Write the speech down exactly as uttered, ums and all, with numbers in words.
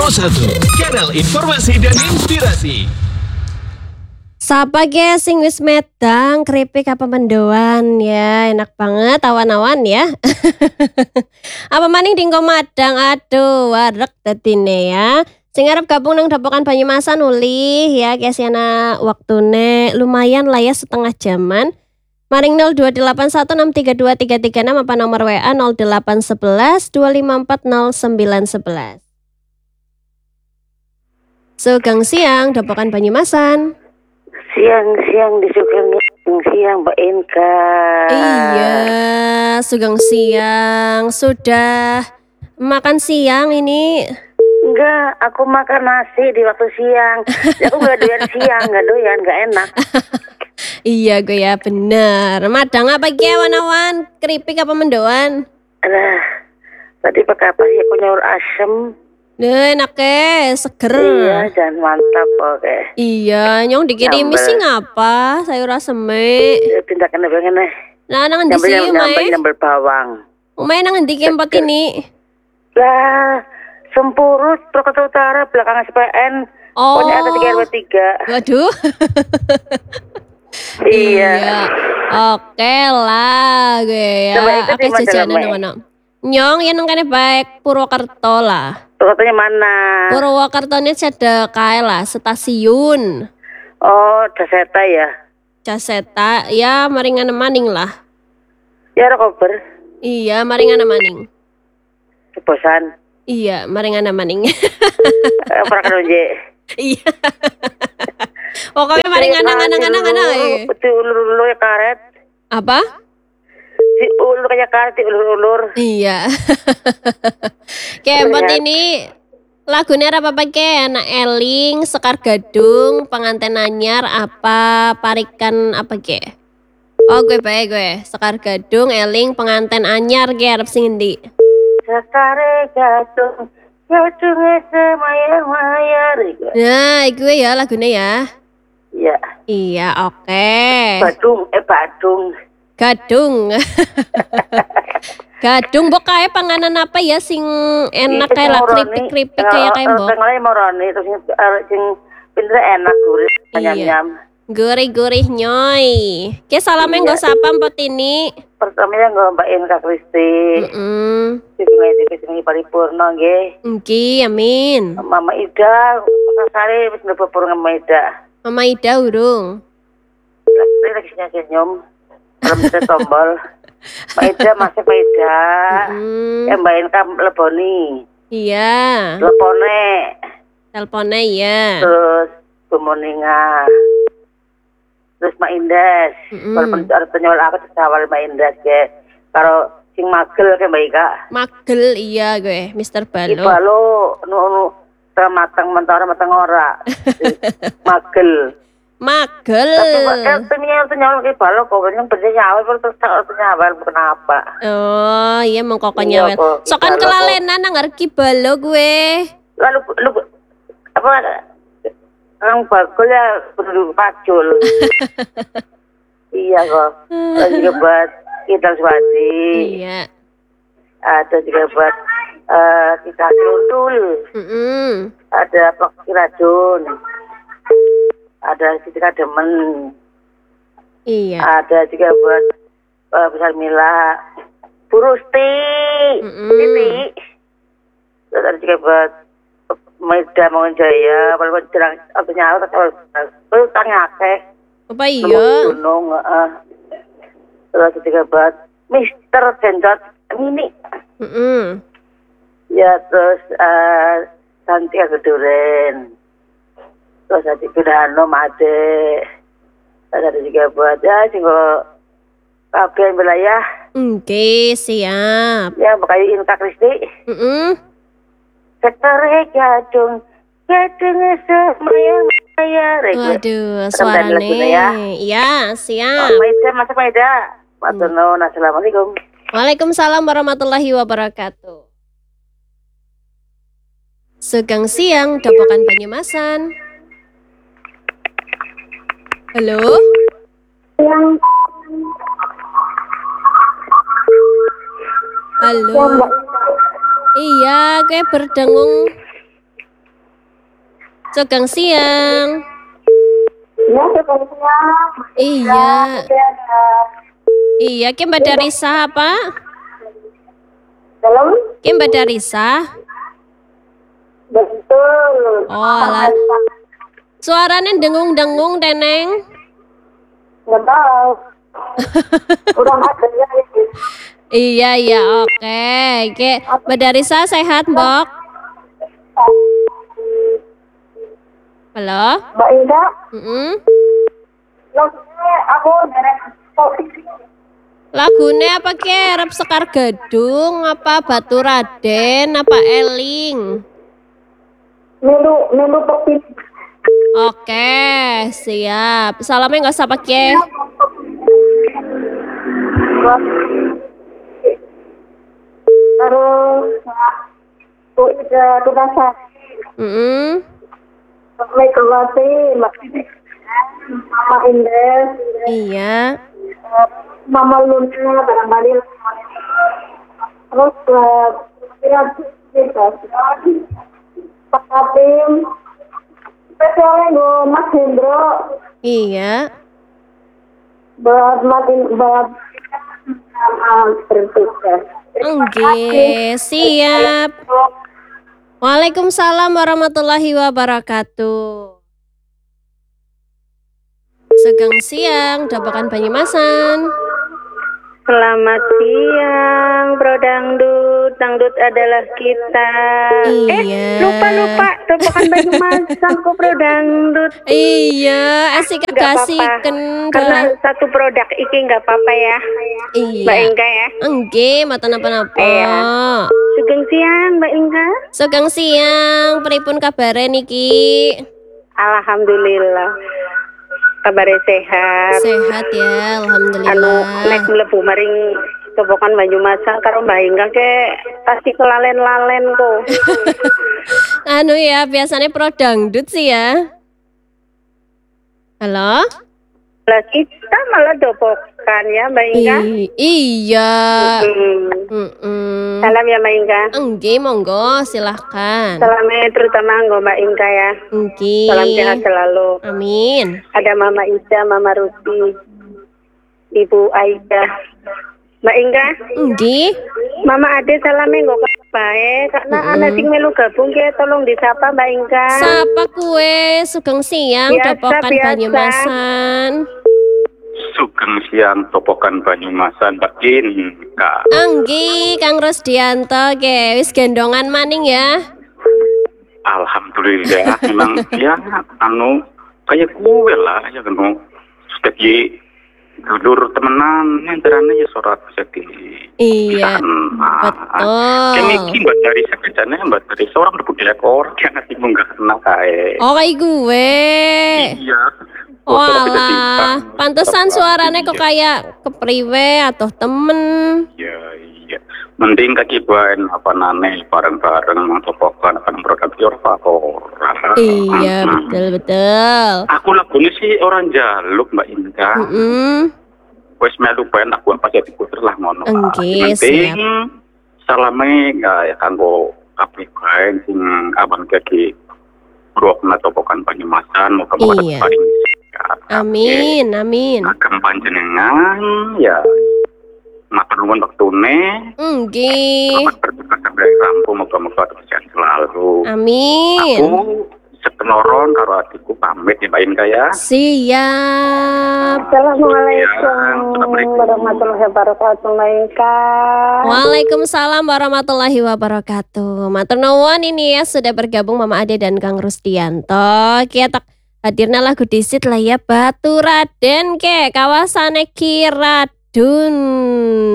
Pro satu, kanal informasi dan inspirasi. Sapa ge sing wis medang keripik apa mendoan ya, enak banget awan-awan ya. Apa maning dingko madang, aduh wareg dadine ya. Sing arep gabung nang Dapokan Banyumasan uli ya, kesiana waktune lumayan lah ya, setengah jaman. Maring nol dua delapan satu enam tiga dua tiga tiga enam apa nomor W A nol delapan satu satu dua lima empat nol sembilan satu satu. Sugeng siang Dapokan Banyumasan. Siang-siang di Sugeng siang Mbak Inka. Iya, sugeng siang. Sudah makan siang ini? Enggak, aku makan nasi di waktu siang. Aku nggak doyan siang, nggak doyan, nggak enak. Iya gue ya bener. Madang apa ge awan-awan? Keripik apa mendoan? Alah, tadi pakai apa sih? Aku nyaur asem. Duh, enak ke, seger. Iya, dan mantap oke. Iya, nyong dikirimi Nyambel. sih ngapa? Sayur aseme. Ya, tindakan apa nih? Nah, nang endi Nyambel sih, nyambel Mae? nyambel bawang. Mae nang endi ke empat ini? Lah, Sempurut, Purwokerto Utara, belakang S P N. Oh. Pokoknya ada tiga R W tiga. Waduh. Iya. Oke lah gue ya. Coba ikut Oke di mana, jajanan Mae? nang ono. Nyong ya nang kene baik Purwokerto lah. Purwokertonya mana? Purwokerto ini cedek kae lah stasiun. Oh, Daseta ya. Caseta ya maringan maning lah. Ya, Rokober. Iya maringan maning. Bosan. Iya maringan maning. Eh, pernah kerja. Iya. Pokoknya maringan angan angan angan Di ulur-ulur ya karet. Apa? Di ulur kayak karet, di ulur-ulur. Iya. Kempot ini lagunya apa pakai anak eling, sekar gadung, pengantin anyar apa parikan apa ke? Oh gue bae gue, sekar gadung, eling, pengantin anyar ge arep sing endi? Sekare gadung, gadungnya semaya-maya. Nah, gue ya lagunya ya. Iya. Iya, oke. Badung, eh Badung. Gadung. Gadung mbok kae panganan apa ya sing enak kayak lah keripik-keripik kayak kayak mbok. Tengah moroni terus sing pinter enak gurih nyam-nyam. Gurih-gurih nyoy. Ke salamnya nggak sapa mpot ini. Pertamanya nggak Mbak Inka Kristi. Heeh. Sing sing paripurna nggih. Nggih, amin. Mama Ida, sare wis mlebu Mama Ida. Mama Ida urung. Lagi lagi senyum. Belum bisa tombol. Mbak Ida masih Mbak Ida. Mm. Eh Mbak Inka leboni. Iya. Telepone. Teleponnya iya. Terus Bu Moninga. Terus Mbak Indes. Mm-mm. Walaupun harus penyawal aku terus Mbak Indes ke. Kalau sing magel ke Mbak Ika. Magel iya gue, mister Balo. Ibalo nu nu matang mentara matang ora. Magel. Magel. Tapi kan penyawal penyawal ke balo kok yang penyawal terus penyawal kenapa? Oh iya mengkoko Iya, nyawel. kok, Sokan Ibalo, kelalenan nang ngarep ki balo gue. Lalu lu apa orang bagol ya berdua pacul. Iya kok. Ada juga buat kita swati. Iya. Ada juga buat eh kita kerundul. Mm-mm. Ada Pak Kiradun. Ada Sitika Demen. Iya. Ada juga buat uh, Besar Mila. Bu Rusti. Mm-mm. Titi. Terus ada juga buat Maida Mangunjaya. Walaupun jarang aku nyala terus tanya akeh. Apa iya? Gunung. Uh, terus juga buat Mister Genjot Mini. Mm-mm. Ya terus uh, Santia Geduren. Terus ada Gudano Made. Terus ada juga buat ya singgo kabian wilayah. Oke, siap. Ya pakai Inka Kristi. Mm-mm. Sekare gadung, gadungnya semaya-maya. Waduh, Suarane. suarane. Ya. Iya, siap. Oh, Maida, masuk Maida. Matur nuwun, assalamualaikum. Waalaikumsalam warahmatullahi wabarakatuh. Sugeng siang, Dapokan Banyumasan. Halo? Halo. Iya, kayak berdengung. Sugeng siang. Ya, sebenarnya. Iya. Iya, Ki Mbak Darisa apa? Dalam Ki Mbak Darisa. betul. Oh, alah. Suaranya dengung-dengung, Teneng. Nggak tahu. Udah ada ya. Iya, iya, oke. Oke, Mbak Darisa sehat, Mbok? Halo? Mbak Ida, Mm-mm. langsungnya aku derek topik. Lagune apa ke? Rep Sekar Gadung, apa Batu Raden, apa Eling? Melu, melu topik. Oke, siap. Salamnya nggak usah pakai. Terus, aku udah tukasa. Mm-mm. Megawati, Mbak Mama Indes, Iya. Mama Luna, barangkali. Terus, kira Pak Katim, spesialnya gue Mas Hendro, Iya. buat makin buat bertugas. Oke, siap. Waalaikumsalam warahmatullahi wabarakatuh. Sugeng siang, Dapakan Banyumasan. Selamat siang, Bro Dangdut. Dangdut adalah kita. Iya. Eh, lupa-lupa. Tepukan Banyumasan kok, Bro Dangdut. Iya, asik Nggak apa-apa. kasihken Karena satu produk iki nggak apa-apa ya. Iya. Mbak Inka ya. Engge, mata napa-napa. Iya. Sugeng siang, Mbak Inka. Sugeng siang, pripun kabare niki? Alhamdulillah. Kabarnya sehat. Sehat ya, Anu alhamdulillah. nek mlebu maring Topokan Banyumasan karo Mbak Inka ke pasti kelalen-lalen kok. Anu ya, biasanya pro dangdut sih ya. Halo? Lah kita malah Topokan ya Mbak Inka. I- iya. Hmm. Mm-mm. Salam ya Mbak Inka. Engge, monggo, silahkan. Salamnya terutama nggo Mbak Inka ya. Engge. Salam sehat selalu. Amin. Ada Mama Ida, Mama Ruti, Ibu Aida. Mbak Inka, Engge. Mama Ade salamnya nggo bae karena Mm-mm. anak sing melu gabung ki tolong disapa Mbak Inka. Sapa kue, sugeng siang, Biasa, Dapakan biasa. Banyumasan. Sugeng siang Topokan Banyumasan Mbak Inka. Anggi, Kang Rusdianto, ke wis gendongan maning ya. Alhamdulillah memang ya anu kayak kue lah ya kan sudah di dulur temenan nenterane ya surat bisa di Iya, betul. betul. Kini mbak dari sekerjanya mbak dari seorang berbudaya ekor yang nanti nggak kenal kae. Oh, kayak gue. Iya. Walah, pantesan suaranya kok kayak kepriwe atau temen. Iya, iya. Mending kakibain apa nane bareng-bareng mengtopokan apa produk your favor. Iya, betul betul. Aku lagune sih orang jaluk Mbak Inka. Mm-mm. Wes melu ben aku pas jadi puter lah ngono. Oke, Penting siap. salame ya kanggo kabeh bae sing aman kaki Brokna Topokan Banyumasan muga-muga Iya. paling sehat. Amin, amin. Agem panjenengan ya matur nuwun wektune. Enggi. Selamat bertugas sampai rampung, moga-moga sehat selalu. Amin. Aku setenoron karo adikku pamit ya Mbak Inka ya. Siap. Assalamualaikum warahmatullahi wabarakatuh Mbak Inka. Waalaikumsalam warahmatullahi wabarakatuh. Matur nuwun ini ya sudah bergabung Mama Ade dan Kang Rusdianto. Kita hadirna lagu disit lah ya Batu Raden ke kawasan Kiradun.